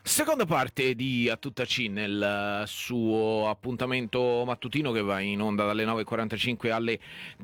Seconda parte di A Tutta C nel suo appuntamento mattutino che va in onda dalle 9.45 alle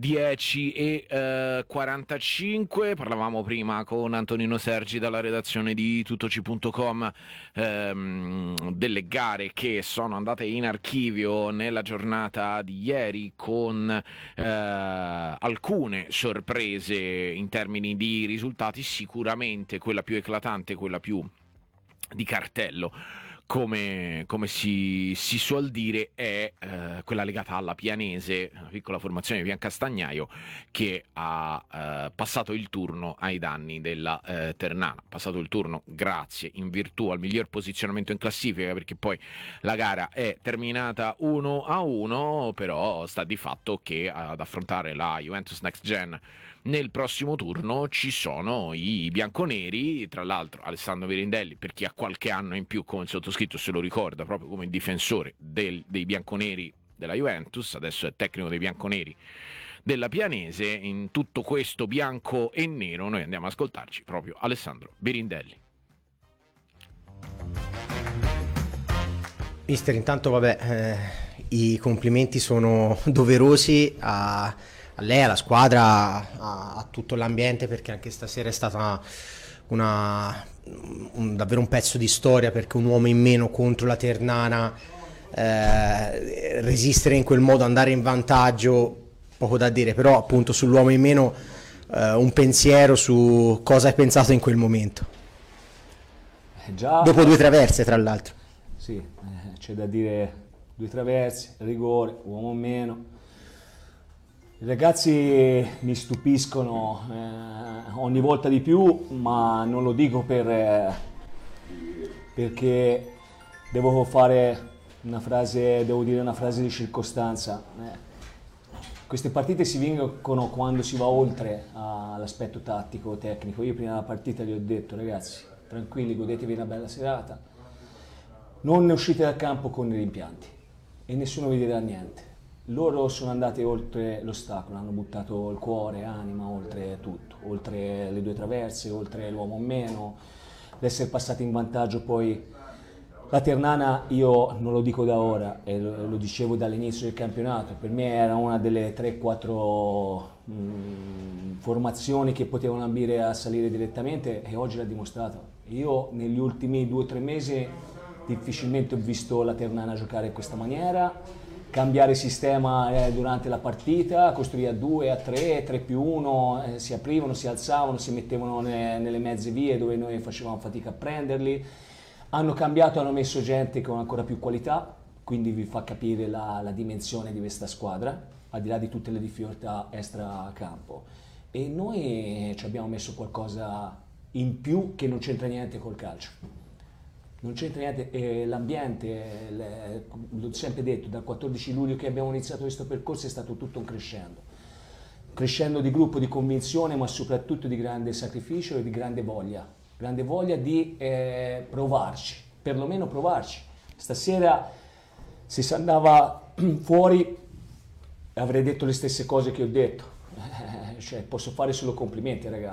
10.45. Parlavamo prima con Antonino Sergi dalla redazione di tuttoci.com delle gare che sono andate in archivio nella giornata di ieri con alcune sorprese in termini di risultati, sicuramente quella più eclatante, quella più di cartello, come si suol dire, è quella legata alla Pianese, una piccola formazione di Piancastagnaio che ha passato il turno ai danni della Ternana. Passato il turno grazie, in virtù al miglior posizionamento in classifica, perché poi la gara è terminata 1-1, però sta di fatto che ad affrontare la Juventus Next Gen nel prossimo turno ci sono i bianconeri, tra l'altro Alessandro Virindelli, per chi ha qualche anno in più come il sottoscritto se lo ricorda, proprio come il difensore dei bianconeri della Juventus, adesso è tecnico dei bianconeri della Pianese. In tutto questo bianco e nero noi andiamo ad ascoltarci proprio Alessandro Virindelli. Mister, intanto vabbè, i complimenti sono doverosi a lei, alla squadra, a tutto l'ambiente, perché anche stasera è stata davvero un pezzo di storia, perché un uomo in meno contro la Ternana, resistere in quel modo, andare in vantaggio, poco da dire, però appunto sull'uomo in meno un pensiero su cosa hai pensato in quel momento. Già, Dopo due traverse, tra l'altro. sì, c'è da dire due traverse, rigore, uomo in meno. I ragazzi mi stupiscono ogni volta di più, ma non lo dico perché devo dire una frase di circostanza. Queste partite si vincono quando si va oltre all'aspetto tattico, tecnico. Io prima della partita gli ho detto: ragazzi, tranquilli, godetevi una bella serata, non ne uscite dal campo con i rimpianti e nessuno vi dirà niente. Loro sono andati oltre l'ostacolo, hanno buttato il cuore, anima, oltre tutto, oltre le due traverse, oltre l'uomo in meno, l'essere passati in vantaggio. Poi la Ternana, io non lo dico da ora, e lo dicevo dall'inizio del campionato, per me era una delle 3-4 formazioni che potevano ambire a salire direttamente, e oggi l'ha dimostrato. Io negli ultimi 2 o 3 mesi difficilmente ho visto la Ternana giocare in questa maniera, cambiare sistema durante la partita, costruire a 2, a 3, 3 più 1, si aprivano, si alzavano, si mettevano nelle mezze vie dove noi facevamo fatica a prenderli. Hanno cambiato, hanno messo gente con ancora più qualità, quindi vi fa capire la dimensione di questa squadra, al di là di tutte le difficoltà extra campo. E noi ci abbiamo messo qualcosa in più che non c'entra niente col calcio. Non c'entra niente, l'ambiente, l'ho sempre detto, dal 14 luglio che abbiamo iniziato questo percorso è stato tutto un crescendo. Crescendo di gruppo, di convinzione, ma soprattutto di grande sacrificio e di grande voglia di provarci, perlomeno provarci. Stasera se si andava fuori avrei detto le stesse cose che ho detto, cioè posso fare solo complimenti, ragazzi.